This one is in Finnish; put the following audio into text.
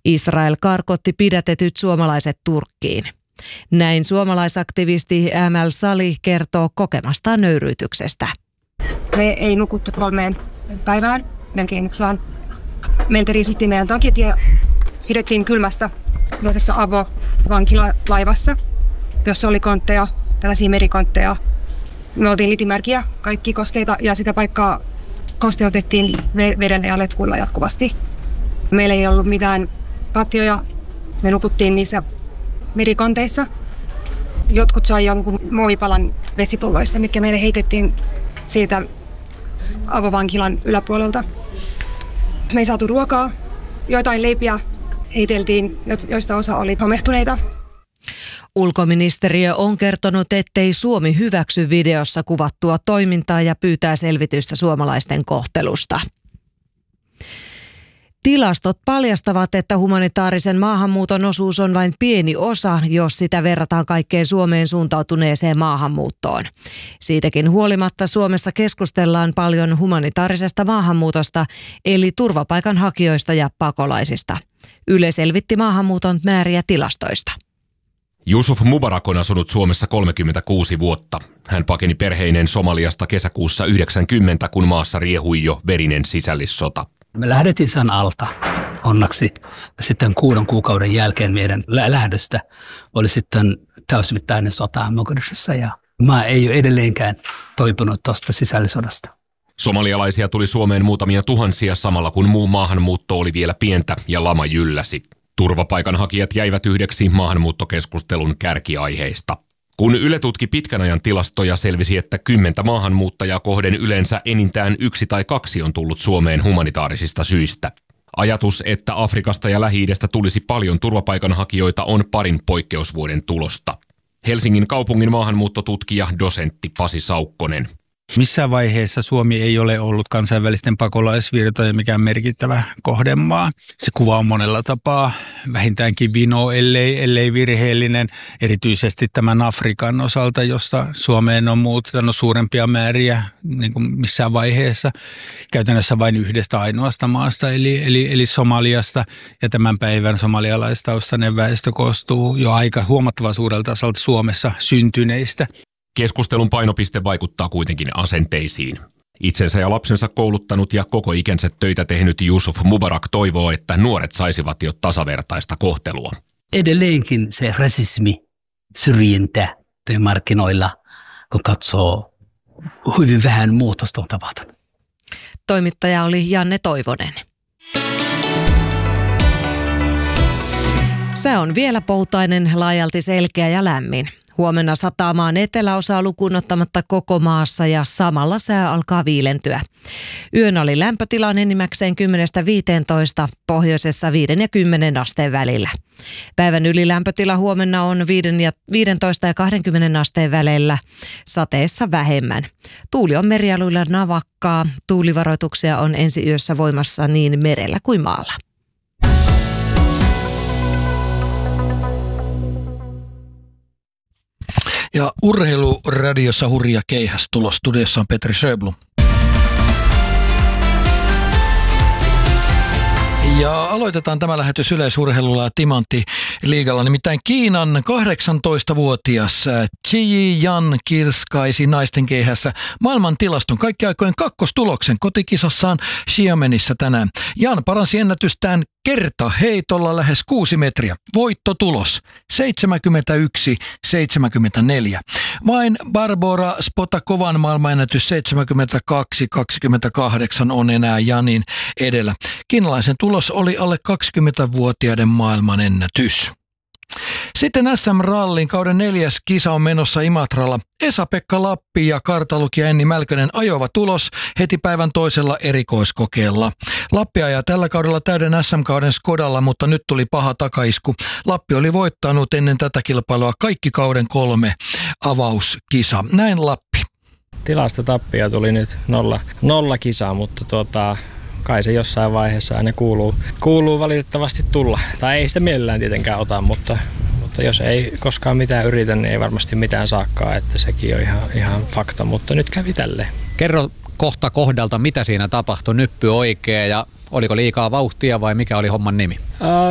Israel karkotti pidätetyt suomalaiset Turkkiin. Näin suomalaisaktivisti ML Sali kertoo kokemastaan nöyryytyksestä. Me ei nukuttu 3 päivään, melkein vaan. Meiltä riisuttiin meidän takit ja pidettiin kylmässä tällaisessa avovankilalaivassa, jossa oli kontteja, tällaisia merikontteja. Me oltiin litimärkiä, kaikki kosteita ja sitä paikkaa kosteutettiin vedellä ja letkuilla jatkuvasti. Meillä ei ollut mitään patjoja, me nukuttiin niissä merikonteissa. Jotkut sai jonkun muovipalan vesipulloista, mitkä meille heitettiin siitä avovankilan yläpuolelta. Me ei saatu ruokaa, joitain leipiä heiteltiin, joista osa oli homehtuneita. Ulkoministeriö on kertonut, ettei Suomi hyväksy videossa kuvattua toimintaa ja pyytää selvitystä suomalaisten kohtelusta. Tilastot paljastavat, että humanitaarisen maahanmuuton osuus on vain pieni osa, jos sitä verrataan kaikkeen Suomeen suuntautuneeseen maahanmuuttoon. Siitäkin huolimatta Suomessa keskustellaan paljon humanitaarisesta maahanmuutosta, eli turvapaikanhakijoista ja pakolaisista. Yle selvitti maahanmuuton määriä tilastoista. Yusuf Mubarak on asunut Suomessa 36 vuotta. Hän pakeni perheineen Somaliasta kesäkuussa 90, kun maassa riehui jo verinen sisällissota. Me lähdettiin sen alta onneksi. Sitten 6 kuukauden jälkeen meidän lähdöstä oli sitten täysimittainen sota Mogadishussa ja maa ei ole edelleenkään toipunut tuosta sisällissodasta. Somalialaisia tuli Suomeen muutamia tuhansia samalla kun muu maahanmuutto oli vielä pientä ja lama jylläsi. Turvapaikanhakijat jäivät yhdeksi maahanmuuttokeskustelun kärkiaiheista. Kun Yle tutki pitkän ajan tilastoja, selvisi, että 10 maahanmuuttajaa kohden yleensä enintään 1 tai 2 on tullut Suomeen humanitaarisista syistä. Ajatus, että Afrikasta ja Lähi-idästä tulisi paljon turvapaikanhakijoita, on parin poikkeusvuoden tulosta. Helsingin kaupungin maahanmuuttotutkija, dosentti Pasi Saukkonen. Missään vaiheessa Suomi ei ole ollut kansainvälisten pakolaisvirtojen mikään merkittävä kohdemaa. Se kuva on monella tapaa vähintäänkin vino, ellei virheellinen, erityisesti tämän Afrikan osalta, josta Suomeen on muuttanut suurempia määriä niin kuin missään vaiheessa. Käytännössä vain yhdestä ainoasta maasta, eli Somaliasta, ja tämän päivän somalialaistaustainen väestö koostuu jo aika huomattavan suurelta osalta Suomessa syntyneistä. Keskustelun painopiste vaikuttaa kuitenkin asenteisiin. Itsensä ja lapsensa kouluttanut ja koko ikänsä töitä tehnyt Yusuf Mubarak toivoo, että nuoret saisivat jo tasavertaista kohtelua. Edelleenkin se rasismi, syrjintä työmarkkinoilla, kun katsoo, hyvin vähän muutosta on tapahtunut. Toimittaja oli Janne Toivonen. Sää on vielä poutainen, laajalti selkeä ja lämmin. Huomenna sataa maan eteläosaa lukuun ottamatta koko maassa ja samalla sää alkaa viilentyä. Yön oli lämpötilan enimmäkseen 10–15, pohjoisessa 5 ja 10 asteen välillä. Päivän ylilämpötila huomenna on 15 ja 20 asteen välillä, sateessa vähemmän. Tuuli on merialueilla navakkaa. Tuulivaroituksia on ensi yössä voimassa niin merellä kuin maalla. Ja urheiluradiossa hurja keihästulos. Studiossa on Petri Sjöblom. Ja aloitetaan tämä lähetys yleisurheilulla Timantti-liigalla. Nimittäin Kiinan 18-vuotias Qi Yan kirskaisi naisten keihässä maailman tilaston kaikki aikojen kakkostuloksen kotikisassaan Xiamenissa tänään. Yan paransi ennätystään kertaheitolla lähes 6 metriä. Voittotulos 71-74. Vain Barbora Spotakovan maailmanennätys 72-28 on enää Janin edellä. Kiinalaisen tulos oli alle 20-vuotiaiden maailmanennätys. Sitten SM-rallin kauden 4. kisa on menossa Imatralla. Esa-Pekka Lappi ja kartalukija Enni Mälkönen ajoivat tulos heti päivän toisella erikoiskokeella. Lappi ajaa tällä kaudella täyden SM-kauden Skodalla, mutta nyt tuli paha takaisku. Lappi oli voittanut ennen tätä kilpailua kaikki kauden 3 avauskisa. Näin Lappi. Tilastotappia tuli nyt 0 kisaa, mutta kai se jossain vaiheessa aina kuuluu valitettavasti tulla. Tai ei sitä mielellään tietenkään ota, mutta jos ei koskaan mitään yritä, niin ei varmasti mitään saakkaa, että sekin on ihan fakta, mutta nyt kävi tälleen. Kerro kohta kohdalta, mitä siinä tapahtui, nyppy oikein ja oliko liikaa vauhtia vai mikä oli homman nimi?